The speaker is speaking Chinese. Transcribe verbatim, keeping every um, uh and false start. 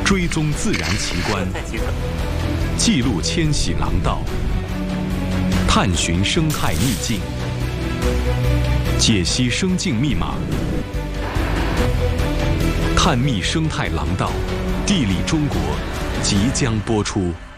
追踪自然奇观，记录迁徙廊道，探寻生态秘境，解析生境密码，探秘生态廊道，地理中国即将播出。